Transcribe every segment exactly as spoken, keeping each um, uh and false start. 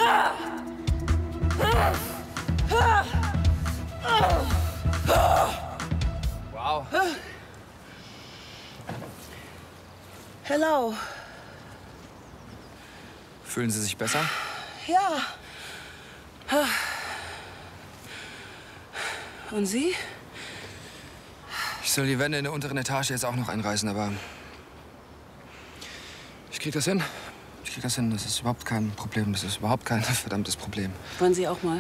Wow. Hello. Fühlen Sie sich besser? Ja. Und Sie? Ich soll die Wände in der unteren Etage jetzt auch noch einreißen, aber ich krieg das hin. Ich krieg das hin. Das ist überhaupt kein Problem. Das ist überhaupt kein verdammtes Problem. Wollen Sie auch mal?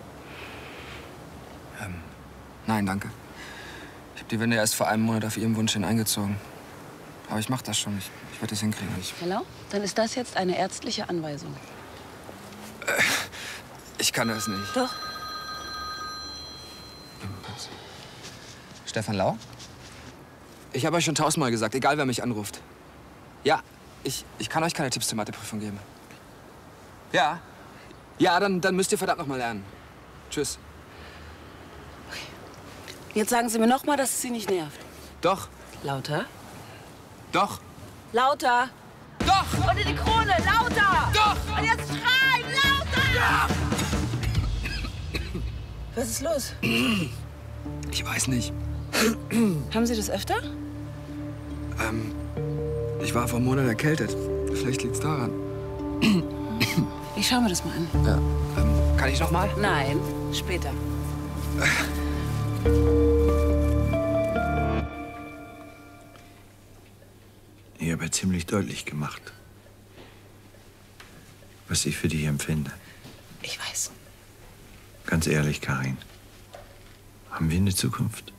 Ähm, nein, danke. Ich habe die Wände erst vor einem Monat auf Ihrem Wunsch hin eingezogen. Aber ich mach das schon. Ich, ich werde das hinkriegen. Ich, Hello? Dann ist das jetzt eine ärztliche Anweisung. äh, ich kann das nicht. Doch. Stefan Lau? Ich habe euch schon tausendmal gesagt, egal wer mich anruft. Ja, ich, ich kann euch keine Tipps zur Matheprüfung geben. Ja. Ja, dann, dann müsst ihr verdammt noch mal lernen. Tschüss. Okay. Jetzt sagen Sie mir noch mal, dass es Sie nicht nervt. Doch. Lauter? Doch. Lauter! Doch! Unter die Krone! Lauter! Doch! Und jetzt schreien! Lauter! Ja! Was ist los? Ich weiß nicht. Haben Sie das öfter? Ähm, ich war vor einem Monat erkältet. Vielleicht liegt's daran. Ich schau mir das mal an. Ja. Ähm, kann ich noch mal? Nein, später. Ich habe ja ziemlich deutlich gemacht, was ich für dich empfinde. Ich weiß. Ganz ehrlich, Karin, haben wir eine Zukunft?